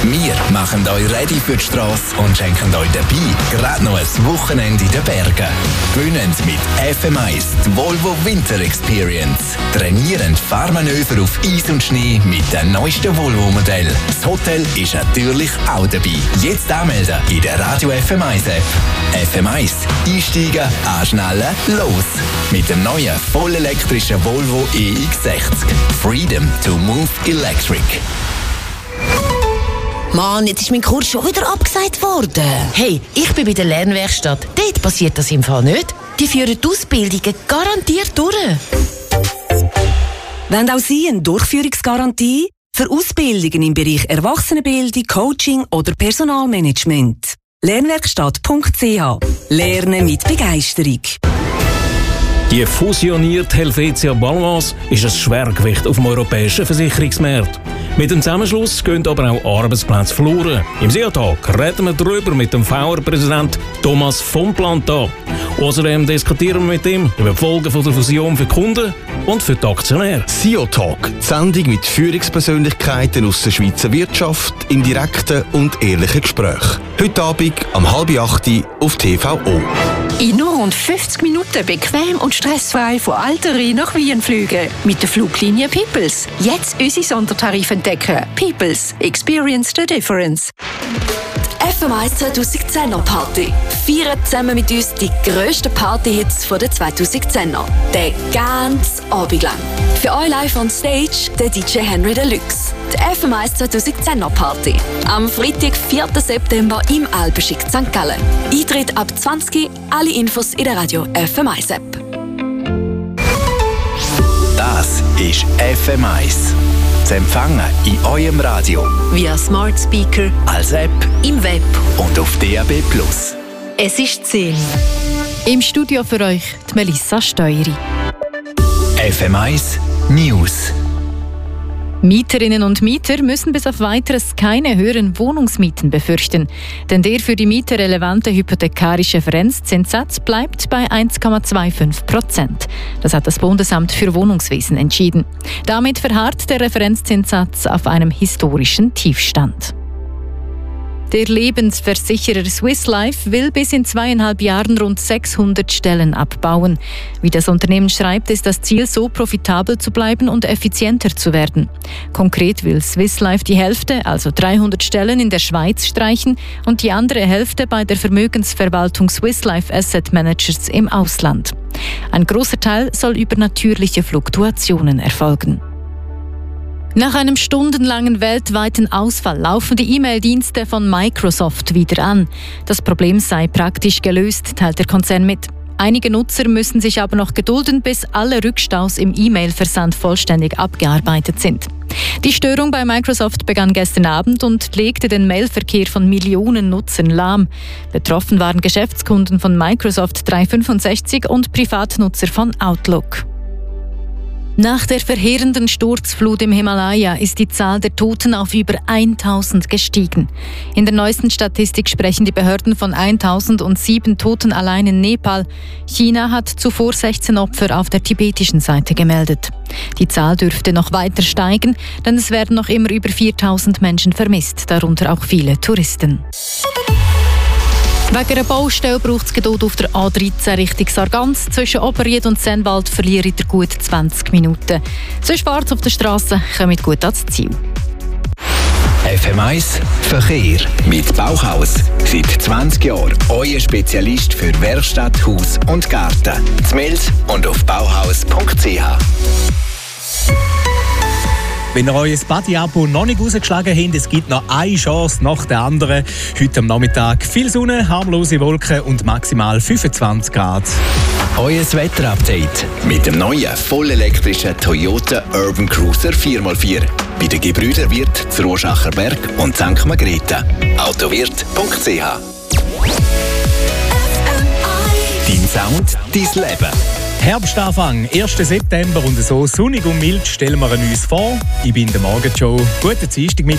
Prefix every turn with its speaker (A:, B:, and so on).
A: Wir machen euch ready für die Strasse und schenken euch dabei gerade noch ein Wochenende in den Bergen. Gewinnen mit FM1 die Volvo Winter Experience. Trainieren Fahrmanöver auf Eis und Schnee mit dem neuesten Volvo-Modell. Das Hotel ist natürlich auch dabei. Jetzt anmelden in der Radio FM1 App. FM1. Einsteigen, anschnallen, los! Mit dem neuen vollelektrischen Volvo EX60. Freedom to move electric.
B: Mann, jetzt ist mein Kurs schon wieder abgesagt worden.
C: Hey, ich bin bei der Lernwerkstatt. Dort passiert das im Fall nicht. Die führen die Ausbildungen garantiert durch.
D: Wollen auch Sie eine Durchführungsgarantie? Für Ausbildungen im Bereich Erwachsenenbildung, Coaching oder Personalmanagement. Lernwerkstatt.ch. Lernen mit Begeisterung.
E: Die fusionierte Helvetia Baloise ist ein Schwergewicht auf dem europäischen Versicherungsmarkt. Mit dem Zusammenschluss gehen aber auch Arbeitsplätze verloren. Im SIA-Tag reden wir darüber mit dem VR-Präsident Thomas von Planta. Außerdem diskutieren wir mit ihm über die Folgen der Fusion für die Kunden und für die Aktionäre.
F: SIA-Talk, die Sendung mit Führungspersönlichkeiten aus der Schweizer Wirtschaft im direkten und ehrlichen Gespräch. Heute Abend um 7:30 auf TVO.
G: In nur rund 50 Minuten bequem und stressfrei von Alteri nach Wien fliegen. Mit der Fluglinie Peoples. Jetzt unsere Sondertarife entdecken. Peoples. Experience the difference.
H: Die FM1 2010er Party. Feiern zusammen mit uns die grössten Partyhits der 2010er. Den ganzen Abend lang. Für euch live on stage der DJ Henry Deluxe. Die FM1 2010er Party. Am Freitag, 4. September im Alpenschick St. Gallen. Eintritt ab 20. Alle Infos in der Radio FM1 App.
A: Das ist FM1. Zu empfangen in eurem Radio.
C: Via Smart Speaker,
A: Als App
C: im Web.
A: und auf DAB+.
C: Es ist 10. Im Studio für euch die Melissa Steueri.
A: FM1 News.
I: Mieterinnen und Mieter müssen bis auf Weiteres keine höheren Wohnungsmieten befürchten. Denn der für die Mieter relevante hypothekarische Referenzzinssatz bleibt bei 1,25%. Das hat das Bundesamt für Wohnungswesen entschieden. Damit verharrt der Referenzzinssatz auf einem historischen Tiefstand. Der Lebensversicherer Swiss Life will bis in 2,5 Jahren rund 600 Stellen abbauen. Wie das Unternehmen schreibt, ist das Ziel, so profitabel zu bleiben und effizienter zu werden. Konkret will Swiss Life die Hälfte, also 300 Stellen in der Schweiz streichen und die andere Hälfte bei der Vermögensverwaltung Swiss Life Asset Managers im Ausland. Ein großer Teil soll über natürliche Fluktuationen erfolgen. Nach einem stundenlangen weltweiten Ausfall laufen die E-Mail-Dienste von Microsoft wieder an. Das Problem sei praktisch gelöst, teilt der Konzern mit. Einige Nutzer müssen sich aber noch gedulden, bis alle Rückstaus im E-Mail-Versand vollständig abgearbeitet sind. Die Störung bei Microsoft begann gestern Abend und legte den Mailverkehr von Millionen Nutzern lahm. Betroffen waren Geschäftskunden von Microsoft 365 und Privatnutzer von Outlook. Nach der verheerenden Sturzflut im Himalaya ist die Zahl der Toten auf über 1000 gestiegen. In der neuesten Statistik sprechen die Behörden von 1007 Toten allein in Nepal. China hat zuvor 16 Opfer auf der tibetischen Seite gemeldet. Die Zahl dürfte noch weiter steigen, denn es werden noch immer über 4000 Menschen vermisst, darunter auch viele Touristen. Wegen einer Baustelle braucht es Geduld auf der A13 Richtung Sargans. Zwischen Oberried und Sennwald verliert ihr gut 20 Minuten. Sonst fahrt es auf der Straße, kommt gut ans Ziel.
A: FM1 Verkehr mit Bauhaus. Seit 20 Jahren euer Spezialist für Werkstatt, Haus und Garten. Z'Mels und auf bauhaus.ch.
J: Wenn ihr euer Body-Abo noch nicht rausgeschlagen habt, es gibt noch eine Chance nach der anderen. Heute am Nachmittag viel Sonne, harmlose Wolken und maximal 25 Grad.
A: Euer Wetterupdate mit dem neuen vollelektrischen Toyota Urban Cruiser 4x4. Bei den Gebrüder Wirth zu Roschacher Berg und St. Margrethe. Autowirt.ch. Dein Sound, dein Leben.
J: Herbstanfang, 1. September und so sonnig und mild stellen wir uns vor. Ich bin der Morgenshow. Guten Dienstag mit